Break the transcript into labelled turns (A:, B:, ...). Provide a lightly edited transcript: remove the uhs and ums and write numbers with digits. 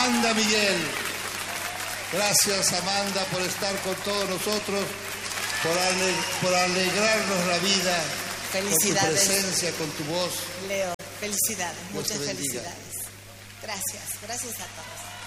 A: Amanda Miguel. Gracias, Amanda, por estar con todos nosotros, por alegrarnos la vida.
B: Felicidades.
A: Con tu presencia, con tu voz.
B: Leo, felicidades,
A: Dios
B: muchas
A: te bendiga.
B: felicidades. Gracias, gracias a todos.